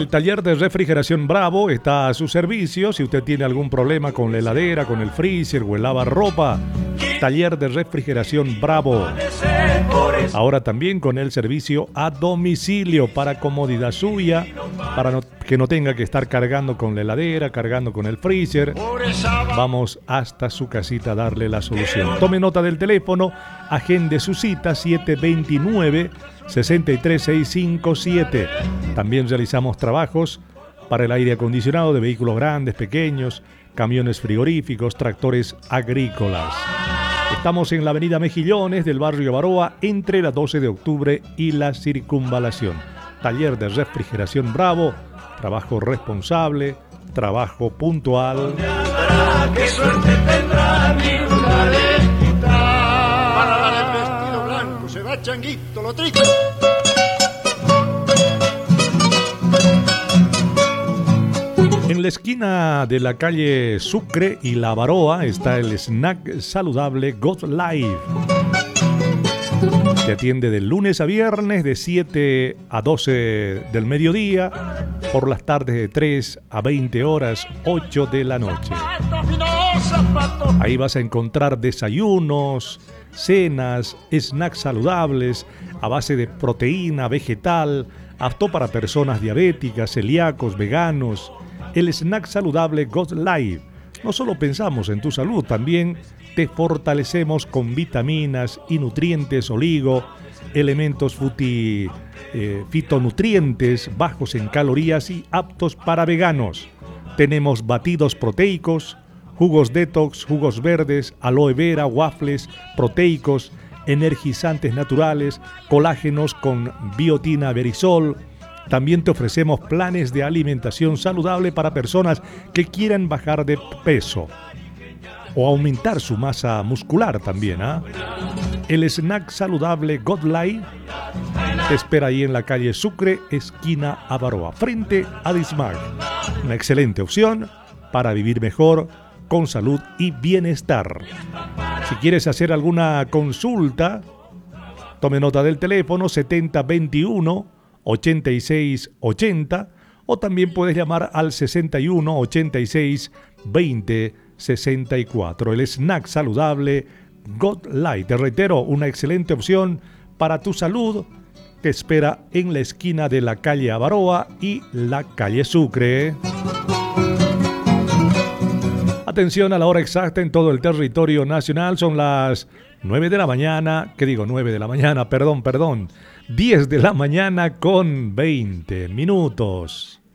El taller de refrigeración Bravo está a su servicio. Si usted tiene algún problema con la heladera, con el freezer o el lavarropa, taller de refrigeración Bravo. Ahora también con el servicio a domicilio para comodidad suya, para que no tenga que estar cargando con la heladera, cargando con el freezer. Vamos hasta su casita a darle la solución. Tome nota del teléfono, agende su cita 729-63657. También realizamos trabajos para el aire acondicionado de vehículos grandes, pequeños, camiones frigoríficos, tractores agrícolas. Estamos en la avenida Mejillones del barrio Baroa, entre la 12 de octubre y la Circunvalación. Taller de refrigeración Bravo, trabajo responsable, trabajo puntual. ¡Qué suerte tendrá mi Margarita! Para dar el vestido blanco se va Changuito, lo triste. En la esquina de la calle Sucre y La Baroa está el snack saludable God Life. Te atiende de lunes a viernes de 7 a 12 del mediodía, por las tardes de 3 a 20 horas, 8 de la noche. Ahí vas a encontrar desayunos, cenas, snacks saludables a base de proteína vegetal, apto para personas diabéticas, celíacos, veganos. El snack saludable God Life. No solo pensamos en tu salud, también te fortalecemos con vitaminas y nutrientes oligo, elementos fitonutrientes bajos en calorías y aptos para veganos. Tenemos batidos proteicos, jugos detox, jugos verdes, aloe vera, waffles proteicos, energizantes naturales, colágenos con biotina verisol. También te ofrecemos planes de alimentación saludable para personas que quieran bajar de peso o aumentar su masa muscular también. El snack saludable God Life te espera ahí en la calle Sucre, esquina Avaroa, frente a Dismag. Una excelente opción para vivir mejor, con salud y bienestar. Si quieres hacer alguna consulta, tome nota del teléfono 7021-8680 o también puedes llamar al 61-86-20-64. El snack saludable God Light. Te reitero, una excelente opción para tu salud. Te espera en la esquina de la calle Avaroa y la calle Sucre. Atención a la hora exacta en todo el territorio nacional. Son las 9 de la mañana. ¿Qué digo? 9 de la mañana, perdón. 10 de la mañana con 20 minutos.